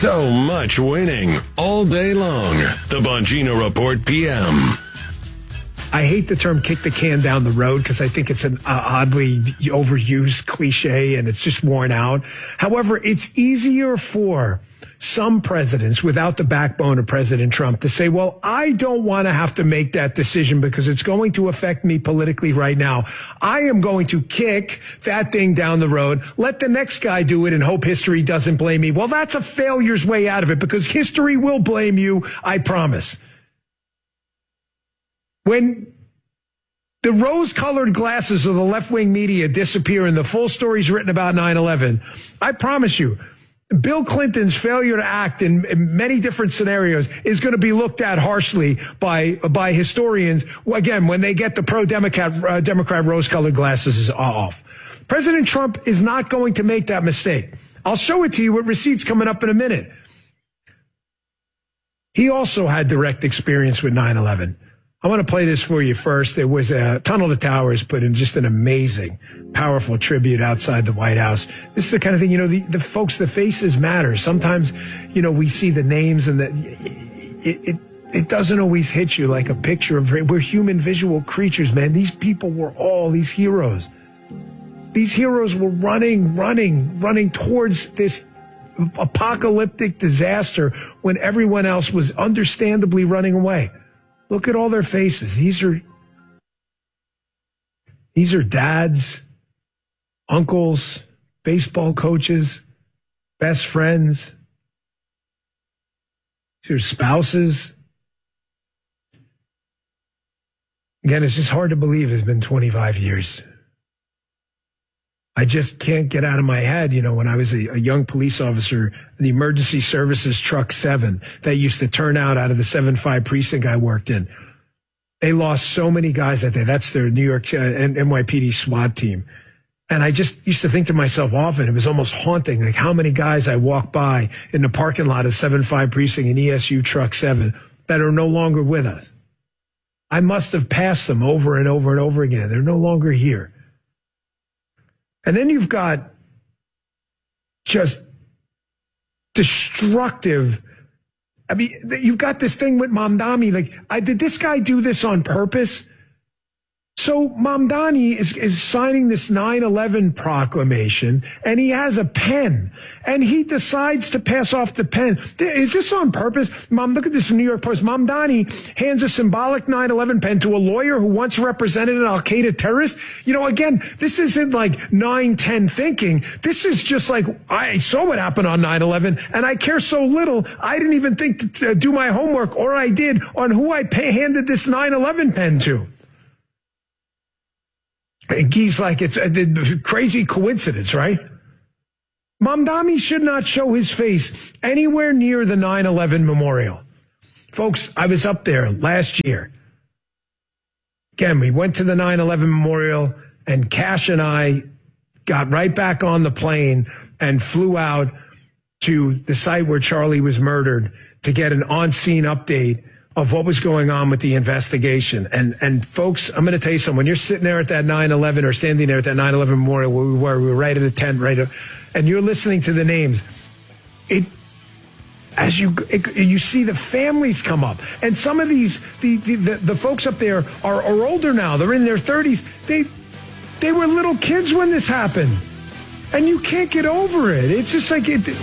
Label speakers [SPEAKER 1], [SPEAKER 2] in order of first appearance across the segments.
[SPEAKER 1] So much winning all day long. The Bongino Report PM.
[SPEAKER 2] I hate the term kick the can down the road because I think it's an oddly overused cliche and it's just worn out. However, it's easier for some presidents without the backbone of President Trump to say, well, I don't want to have to make that decision because it's going to affect me politically right now. I am going to kick that thing down the road, let the next guy do it and hope history doesn't blame me. Well, that's a failure's way out of it because history will blame you, I promise. When the rose-colored glasses of the left-wing media disappear and the full story's written about 9/11, I promise you, Bill Clinton's failure to act in many different scenarios is going to be looked at harshly by historians, again, when they get the pro-Democrat rose-colored glasses off. President Trump is not going to make that mistake. I'll show it to you with receipts coming up in a minute. He also had direct experience with 9/11. I want to play this for you first. There was a Tunnel to Towers put in just an amazing, powerful tribute outside the White House. This is the kind of thing, the folks, the faces matter. Sometimes, we see the names and it doesn't always hit you like a picture of, we're human visual creatures, man. These people were all these heroes. These heroes were running towards this apocalyptic disaster when everyone else was understandably running away. Look at all their faces. These are dads, uncles, baseball coaches, best friends. These are spouses. Again, it's just hard to believe it's been 25 years. I just can't get out of my head, when I was a young police officer, the emergency services truck 7 that used to turn out of the 7-5 precinct I worked in. They lost so many guys that day. That's their New York NYPD SWAT team. And I just used to think to myself often, it was almost haunting, like how many guys I walked by in the parking lot of 7-5 precinct in ESU truck 7 that are no longer with us. I must have passed them over and over and over again. They're no longer here. And then you've got just destructive. I mean, you've got this thing with Mamdani. Like, did this guy do this on purpose? So Mamdani is signing this 9/11 proclamation, and he has a pen, and he decides to pass off the pen. Is this on purpose? Look at this in New York Post. Mamdani hands a symbolic 9/11 pen to a lawyer who once represented an Al-Qaeda terrorist. Again, this isn't like 9/10 thinking. This is just like, I saw what happened on 9/11, and I care so little, I didn't even think to do my homework, or I did, on who I handed this 9/11 pen to. And he's like, it's a crazy coincidence, right? Mamdani should not show his face anywhere near the 9/11 memorial. Folks, I was up there last year. Again, we went to the 9/11 memorial, and Cash and I got right back on the plane and flew out to the site where Charlie was murdered to get an on-scene update of what was going on with the investigation. And folks, I'm going to tell you something. When you're sitting there at that 9/11 or standing there at that 9/11 memorial where we were right at a tent, and you're listening to the names, as you see the families come up. And some of these, the folks up there are older now. They're in their 30s. They were little kids when this happened. And you can't get over it. It's just like it.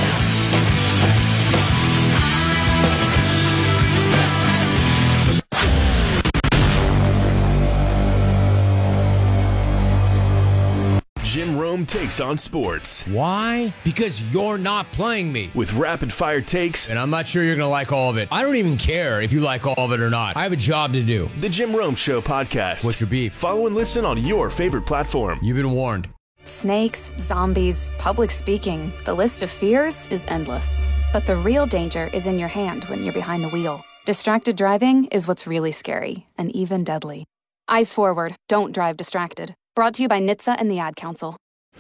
[SPEAKER 3] Jim Rome takes on sports.
[SPEAKER 4] Why? Because you're not playing me.
[SPEAKER 3] With rapid-fire takes.
[SPEAKER 4] And I'm not sure you're going to like all of it. I don't even care if you like all of it or not. I have a job to do.
[SPEAKER 3] The Jim Rome Show podcast.
[SPEAKER 4] What's your beef?
[SPEAKER 3] Follow and listen on your favorite platform.
[SPEAKER 4] You've been warned.
[SPEAKER 5] Snakes, zombies, public speaking. The list of fears is endless. But the real danger is in your hand when you're behind the wheel. Distracted driving is what's really scary and even deadly. Eyes forward. Don't drive distracted. Brought to you by NHTSA and the Ad Council.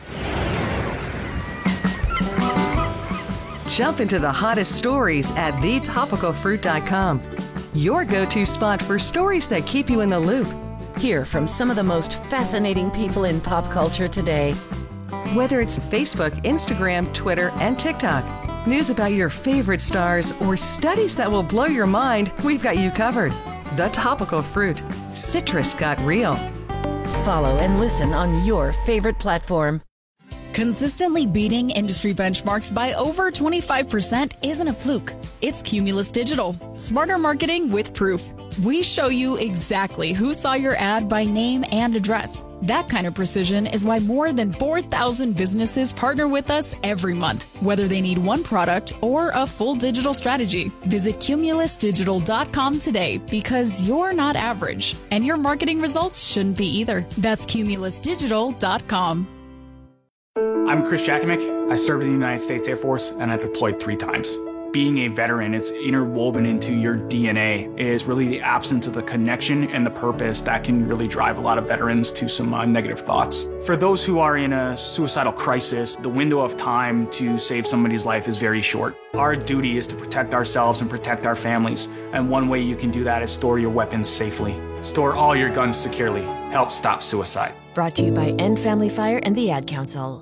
[SPEAKER 6] Jump into the hottest stories at thetopicalfruit.com. Your go-to spot for stories that keep you in the loop.
[SPEAKER 7] Hear from some of the most fascinating people in pop culture today.
[SPEAKER 6] Whether it's Facebook, Instagram, Twitter, and TikTok. news about your favorite stars, or studies that will blow your mind, we've got you covered. The Topical Fruit. Citrus got real.
[SPEAKER 7] Follow and listen on your favorite platform.
[SPEAKER 8] Consistently beating industry benchmarks by over 25% isn't a fluke. It's Cumulus Digital. Smarter marketing with proof. We show you exactly who saw your ad by name and address. That kind of precision is why more than 4,000 businesses partner with us every month, whether they need one product or a full digital strategy. Visit cumulusdigital.com today, because you're not average, and your marketing results shouldn't be either. That's cumulusdigital.com.
[SPEAKER 9] I'm Chris Jakimick. I served in the United States Air Force, and I deployed 3 times. Being a veteran, it's interwoven into your DNA, is really the absence of the connection and the purpose that can really drive a lot of veterans to some negative thoughts. For those who are in a suicidal crisis, the window of time to save somebody's life is very short. Our duty is to protect ourselves and protect our families, and one way you can do that is store your weapons safely. Store all your guns securely. Help stop suicide.
[SPEAKER 10] Brought to you by End Family Fire and the Ad Council.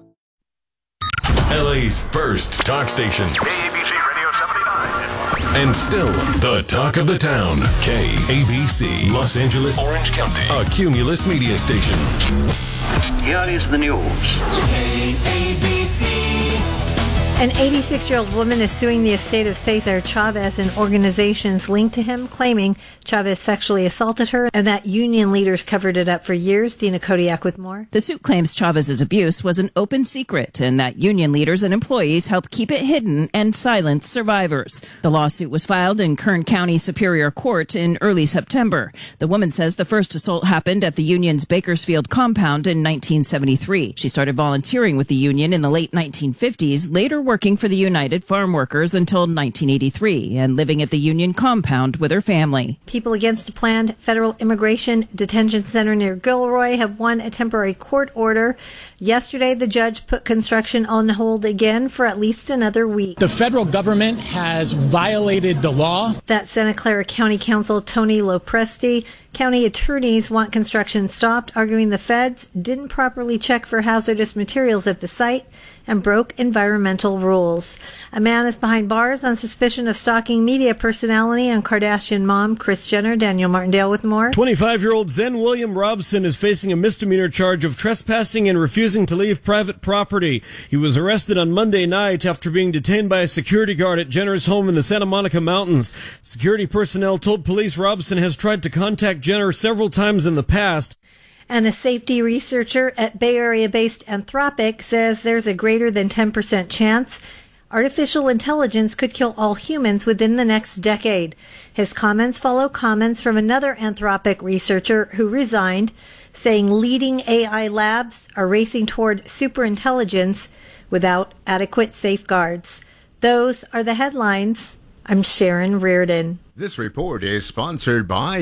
[SPEAKER 1] LA's first talk station.
[SPEAKER 11] KABC Radio 79.
[SPEAKER 1] And still the talk of the town. KABC, Los Angeles, Orange County, a Cumulus media station.
[SPEAKER 11] Here is the news.
[SPEAKER 12] KABC. An 86-year-old woman is suing the estate of Cesar Chavez and organizations linked to him, claiming Chavez sexually assaulted her and that union leaders covered it up for years. Dina Kodiak with more.
[SPEAKER 13] The suit claims Chavez's abuse was an open secret and that union leaders and employees helped keep it hidden and silence survivors. The lawsuit was filed in Kern County Superior Court in early September. The woman says the first assault happened at the union's Bakersfield compound in 1973. She started volunteering with the union in the late 1950s, later working for the United Farm Workers until 1983 and living at the union compound with her family.
[SPEAKER 12] People against a planned federal immigration detention center near Gilroy have won a temporary court order. Yesterday, the judge put construction on hold again for at least another week.
[SPEAKER 14] The federal government has violated the law.
[SPEAKER 12] That's Santa Clara County Counsel Tony Lopresti. County attorneys want construction stopped, arguing the feds didn't properly check for hazardous materials at the site and broke environmental rules. A man is behind bars on suspicion of stalking media personality and Kardashian mom Kris Jenner. Daniel Martindale with more.
[SPEAKER 15] 25-year-old Zen William Robson is facing a misdemeanor charge of trespassing and refusing to leave private property. He was arrested on Monday night after being detained by a security guard at Jenner's home in the Santa Monica Mountains. Security personnel told police Robson has tried to contact Jenner several times in the past.
[SPEAKER 12] And a safety researcher at Bay Area-based Anthropic says there's a greater than 10% chance artificial intelligence could kill all humans within the next decade. His comments follow comments from another Anthropic researcher who resigned, saying leading AI labs are racing toward superintelligence without adequate safeguards. Those are the headlines. I'm Sharon Reardon.
[SPEAKER 16] This report is sponsored by